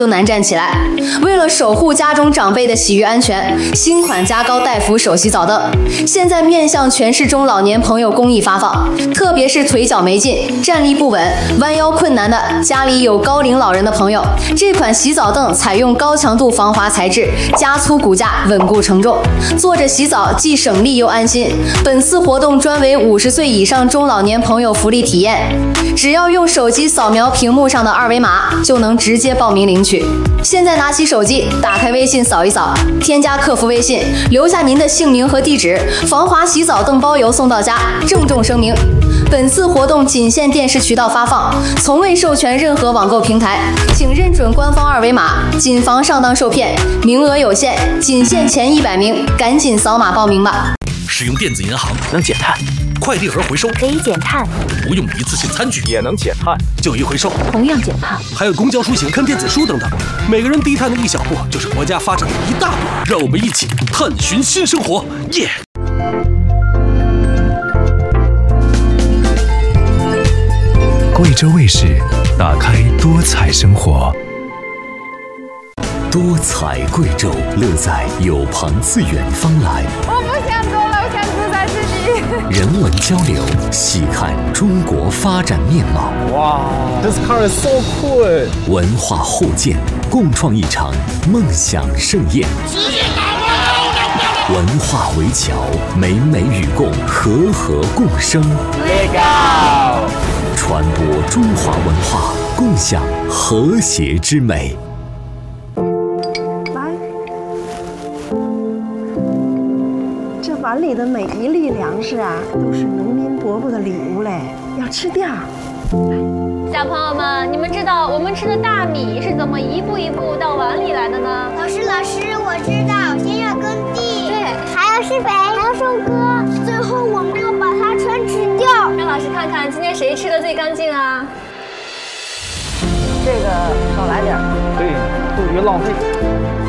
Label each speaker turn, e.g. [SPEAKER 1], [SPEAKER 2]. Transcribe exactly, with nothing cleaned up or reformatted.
[SPEAKER 1] 都难站起来。为了守护家中长辈的洗浴安全，新款加高带扶手洗澡凳现在面向全市中老年朋友公益发放，特别是腿脚没劲、站立不稳、弯腰困难的家里有高龄老人的朋友，这款洗澡凳采用高强度防滑材质，加粗骨架，稳固承重，坐着洗澡既省力又安心。本次活动专为五十岁以上中老年朋友福利体验，只要用手机扫描屏幕上的二维码，就能直接报名领取。现在拿起手机，打开微信扫一扫，添加客服微信，留下您的姓名和地址，防滑洗澡凳包邮送到家。郑重声明，本次活动仅限电视渠道发放，从未授权任何网购平台，请认准官方二维码，谨防上当受骗，名额有限，仅限前一百名，赶紧扫码报名吧。
[SPEAKER 2] 使用电子银行
[SPEAKER 3] 能减碳，
[SPEAKER 2] 快递盒回收
[SPEAKER 4] 可以减碳，
[SPEAKER 2] 不用一次性餐具
[SPEAKER 3] 也能减碳，
[SPEAKER 2] 旧衣回收
[SPEAKER 4] 同样减碳，
[SPEAKER 2] 还有公交出行、看电子书等等，每个人低碳的一小步，就是国家发展的一大步。让我们一起探寻新生活，耶、yeah!！
[SPEAKER 5] 贵州卫视，打开多彩生活。
[SPEAKER 6] 多彩贵州，乐在有朋自远方来。
[SPEAKER 7] 我不想走了，我想住在这里。
[SPEAKER 6] 人文交流，细看中国发展面貌。
[SPEAKER 3] 哇 ，This car is so cool！
[SPEAKER 6] 文化互鉴，共创一场梦想盛宴。文化为桥，美美与共，和和共生。
[SPEAKER 3] Legal！
[SPEAKER 6] 传播中华文化，共享和谐之美。
[SPEAKER 8] 碗里的每一粒粮食啊，都是农民伯伯的礼物嘞，要吃掉。
[SPEAKER 9] 小朋友们，你们知道我们吃的大米是怎么一步一步到碗里来的呢？
[SPEAKER 10] 老师，老师，我知道，先要耕地，
[SPEAKER 9] 对，
[SPEAKER 10] 还要施肥，还要收割，最后我们要把它全吃掉。
[SPEAKER 9] 让老师看看今天谁吃的最干净啊？
[SPEAKER 8] 这个少来点，
[SPEAKER 3] 对，多余浪费。